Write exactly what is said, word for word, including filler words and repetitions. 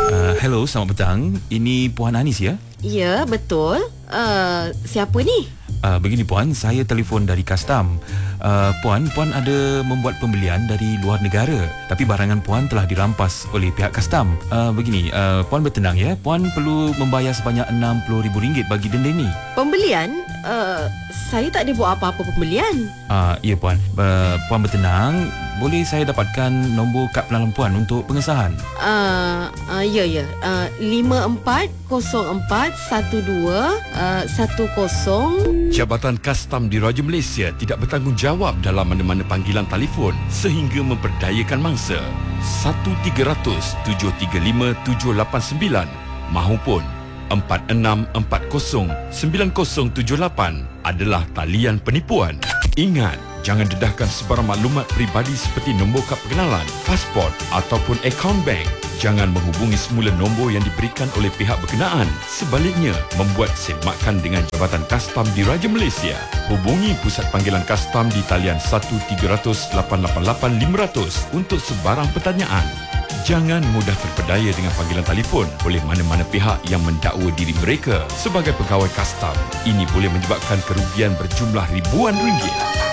Uh, hello, selamat petang. Ini Puan Anis ya? Ya, betul. Uh, siapa ni? Uh, begini Puan, saya telefon dari Kastam. Uh, Puan, Puan ada membuat pembelian dari luar negara, tapi barangan Puan telah dirampas oleh pihak Kastam. Uh, begini, uh, Puan bertenang ya. Puan perlu membayar sebanyak enam puluh ribu ringgit bagi denda ini. Pembelian? Uh, saya tak ada buat apa-apa pembelian. Uh, ya Puan, uh, Puan bertenang. Boleh saya dapatkan nombor kad penalan Puan untuk pengesahan? Uh, uh, ya, ya. Uh, lima empat kosong empat satu dua satu kosong. Jabatan Kastam Diraja Malaysia tidak bertanggungjawab dalam mana-mana panggilan telefon sehingga memperdayakan mangsa. satu tiga kosong tujuh tiga lima tujuh lapan sembilan mahupun empat enam empat kosong sembilan kosong tujuh lapan adalah talian penipuan. Ingat, jangan dedahkan sebarang maklumat peribadi seperti nombor kad pengenalan, pasport ataupun akaun bank. Jangan menghubungi semula nombor yang diberikan oleh pihak berkenaan. Sebaliknya, membuat semakan dengan Jabatan Kastam Diraja Malaysia. Hubungi Pusat Panggilan Kastam di talian satu tiga kosong lapan lapan lapan lima kosong untuk sebarang pertanyaan. Jangan mudah terpedaya dengan panggilan telefon oleh mana-mana pihak yang mendakwa diri mereka sebagai pegawai kastam. Ini boleh menyebabkan kerugian berjumlah ribuan ringgit.